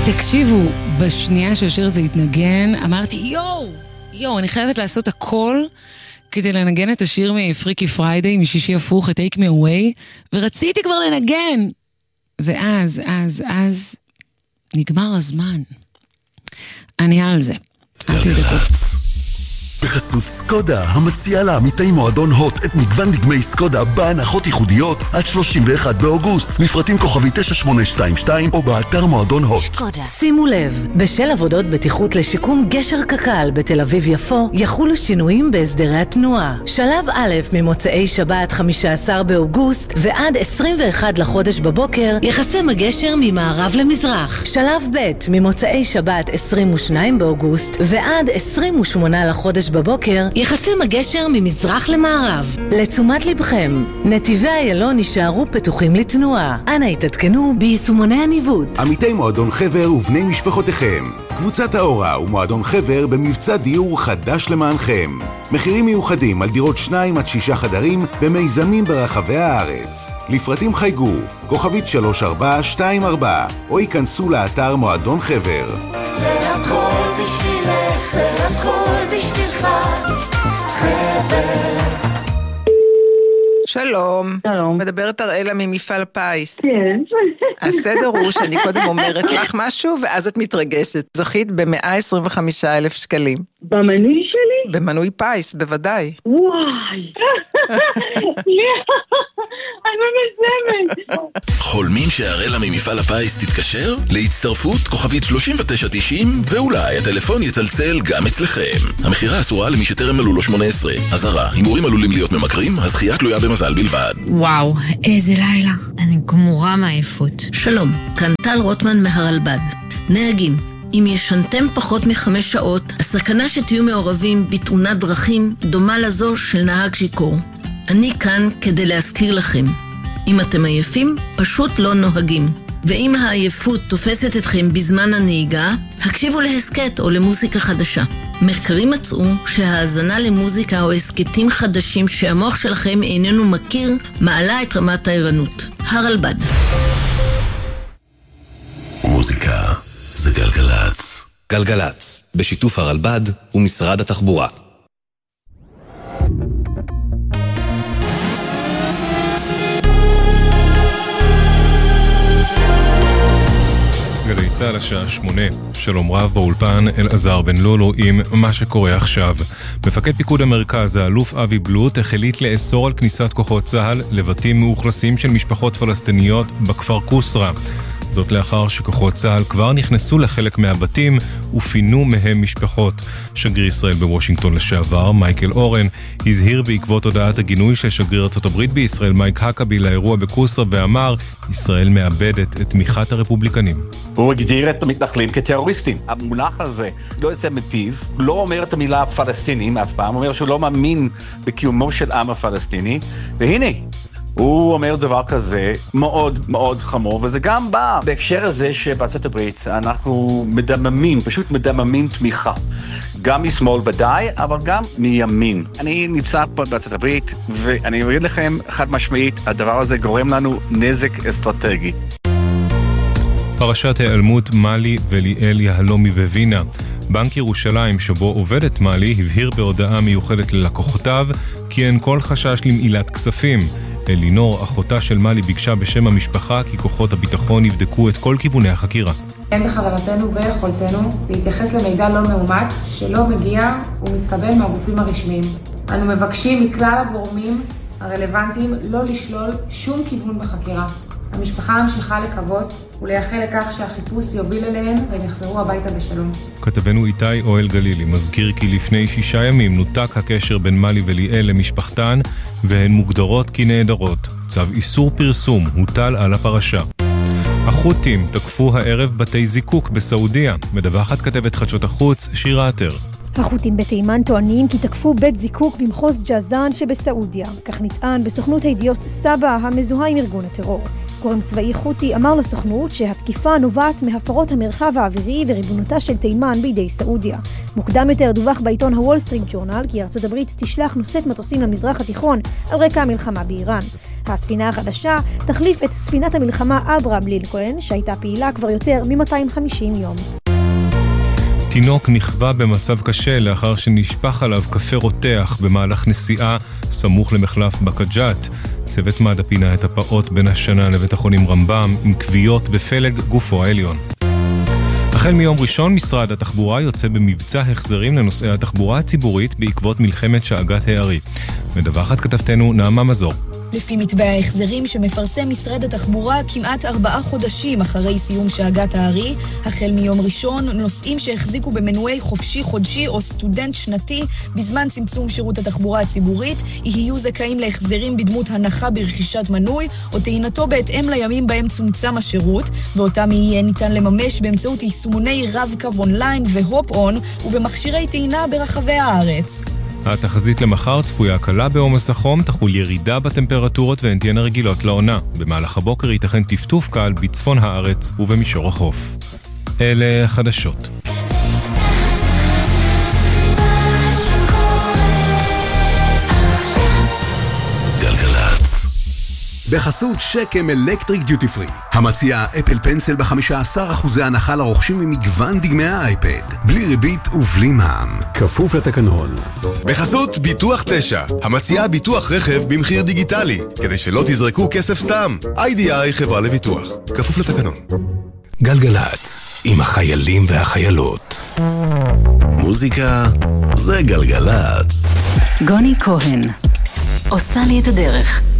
תקשיבו, בשנייה שהשיר הזה התנגן, אמרתי, יואו, אני חייבת לעשות הכל כדי לנגן את השיר מפריקי פריידיי, משישי הפוך, את Take Me Away, ורציתי כבר לנגן. ואז נגמר הזמן. אני על זה. אל תדאגו. בחסות סקודה, המציעה לעמיתי מועדון הוט את מגוון דגמי סקודה בהנחות ייחודיות עד 31 באוגוסט. מפרטים כוכבי 9822 או באתר מועדון הוט. סקודה. שימו לב, בשל עבודות בטיחות לשיקום גשר קק"ל בתל אביב יפו, יחולו שינויים בהסדרי התנועה. שלב א' ממוצאי שבת 15 באוגוסט ועד 21 לחודש בבוקר יחסם הגשר ממערב למזרח. שלב ב' ממוצאי שבת 22 באוגוסט ועד 28 לחודש בבוקר יחסם הגשר ממזרח למערב. לתשומת לבכם, נתיבי איילון יישארו פתוחים לתנועה. אנא התעדכנו ביישומוני הניווט. עמיתי מועדון חבר ובני משפחותיכם, קבוצת האורה ומועדון חבר במבצע דיור חדש למענכם. מחירים מיוחדים על דירות 2 עד 6 חדרים במיזמים ברחבי הארץ. לפרטים חייגו כוכבית 3424 או ייכנסו לאתר מועדון חבר. זה הכל בשבילך, זה הכל בשבילך, חבר. שלום. שלום. מדברת אראלה ממפעל פיס. כן. הסדר הוא שאני קודם אומרת לך משהו ואז את מתרגשת. זכית ב-125,000 שקלים. במנוי שלי? במנוי פיס, בוודאי. וואי. אני ממזמת. חולמים שהאראלה ממפעל הפיס תתקשר? להצטרפות כוכבית 3990 ואולי הטלפון יצלצל גם אצלכם. המחירה אסורה למי שטרם מלאו לו 18. אזהרה, הימורים עלולים להיות ממכרים, הזכייה תלויה במזל בלבד. וואו, איזה לילה. אני גמורה מעייפות. שלום, כאן טל רוטמן מהרלב"ד. נהגים, אם ישנתם פחות מ5 שעות, הסכנה שתהיו מעורבים בתאונת דרכים דומה לזו של נהג שיכור. אני כאן כדי להזכיר לכם. אם אתם עייפים, פשוט לא נוהגים. ואם העייפות תופסת אתכם בזמן הנהיגה, הקשיבו להסקט או למוזיקה חדשה. מחקרים מצאו שההאזנה למוזיקה או הסקטים חדשים שהמוח שלכם איננו מכיר, מעלה את רמת הערנות. הרלב"ד. מוזיקה זה גלגלץ. גלגלץ, בשיתוף הרלב"ד ומשרד התחבורה. גלי צהל השעה 8, שלום רב באולפן אלעזר בן לולו עם מה שקורה עכשיו. מפקד פיקוד המרכז, האלוף אבי בלוט, החליט לאסור על כניסת כוחות צהל לבתים מאוכלסים של משפחות פלסטיניות בכפר קוסרה. זאת לאחר שכוחות צהל כבר נכנסו לחלק מהבתים ופינו מהם משפחות. שגריר ישראל בוושינגטון לשעבר, מייקל אורן, הזהיר בעקבות הודעת הגינוי של שגריר ארצות הברית בישראל, מייק הקאבי, לאירוע בקוסרה, ואמר, ישראל מאבדת את תמיכת הרפובליקנים. הוא הגדיר את המתנחלים כטרוריסטים. המונח הזה לא יוצא מפיו, לא אומר את המילה פלסטינים אף פעם, אומר שהוא לא מאמין בקיומו של עם הפלסטיני, והנה, הוא אומר דבר כזה מאוד מאוד חמור, וזה גם בא בהקשר הזה שבארצות הברית אנחנו פשוט מדממים תמיכה. גם משמאל ודאי, אבל גם מימין. אני נמצא פה בארצות הברית, ואני אגיד לכם חד משמעית, הדבר הזה גורם לנו נזק אסטרטגי. פרשת העלמות מלי וליאל יהלומי בווינה. בנק ירושלים שבו עובדת מלי הבהיר בהודעה מיוחדת ללקוחותיו כי אין כל חשש למעילת כספים. אלינור, אחותה של מלי, ביקשה בשם המשפחה כי כוחות הביטחון יבדקו את כל כיווני החקירה. אין בכוונתנו ויכולתנו להתייחס למידע לא מאומת שלא מגיע ומתקבל מהגופים הרשמיים. אנו מבקשים מכלל הגורמים הרלוונטיים לא לשלול שום כיוון בחקירה. המשפחה ממשיכה לקוות ולייחל לכך שהחיפוש יוביל אליהן והם יחזרו הביתה בשלום. כתבנו איתי אוהל גלילי מזכיר כי לפני 6 ימים נותק הקשר בין מלי וליאל למשפחתן והן מוגדרות כנעדרות. צו איסור פרסום הוטל על הפרשה. החות'ים תקפו הערב בתי זיקוק בסעודיה. מדווחת כתבת חדשות החוץ שירה עטר. החות'ים בתימן טוענים כי תקפו בית זיקוק במחוז ג'זאן שבסעודיה. כך נטען בסוכנות הידיעות סבא המזוהה עם ארגון הטרור. גורם צבאי חותי אמר לסוכנות שהתקיפה נובעת מהפרות המרחב האווירי וריבונותה של תימן בידי סעודיה. מוקדם יותר דווח בעיתון הוול סטריט ג'ורנל כי ארצות הברית תשלח נושאת מטוסים למזרח התיכון על רקע המלחמה באיראן. הספינה החדשה תחליף את ספינת המלחמה אברהם לינקולן, שהייתה פעילה כבר יותר מ-250 יום. תינוק נכווה במצב קשה לאחר שנשפך עליו קפה רותח במהלך נסיעה סמוך למחלף בקג'ת. צוות מד"א פינה את הפעוט בין השנה לבית החולים רמב"ם עם כוויות בפלג גופו העליון. החל מיום ראשון משרד התחבורה יוצא במבצע החזרים לנוסעי התחבורה הציבורית בעקבות מלחמת שאגת הערי. מדווחת כתבתנו נעמה מזור. לפי מתווה ההחזרים שמפרסם משרד התחבורה כמעט 4 חודשים אחרי סיום שאגת הערי, החל מיום ראשון, נוסעים שהחזיקו במנועי חופשי חודשי או סטודנט שנתי בזמן צמצום שירות התחבורה הציבורית, יהיו זכאים להחזרים בדמות הנחה ברכישת מנוי או טעינתו בהתאם לימים בהם צומצם השירות, ואותם יהיה ניתן לממש באמצעות יישומוני רב-קו אונליין והופ-און ובמכשירי טעינה ברחבי הארץ. התחזית למחר צפויה קלה בעומס החום, תחול ירידה בטמפרטורות והן תהיינה רגילות לעונה. במהלך הבוקר ייתכן טפטוף קל בצפון הארץ ובמישור החוף. אלה החדשות. בחסות שקם אלקטריק דיוטי פרי, המציעה אפל פנסל ב15% הנחה לרוכשים ממגוון דגמי האייפד, בלי ריבית ובלי מע"מ, כפוף לתקנון. בחסות ביטוח 9, המציעה ביטוח רכב במחיר דיגיטלי, כדי שלא תזרקו כסף סתם. IDI חברה לביטוח, כפוף לתקנון. גלגלץ, עם החיילים והחיילות. מוזיקה זה גלגלץ. גוני כהן עושה לי את הדרך.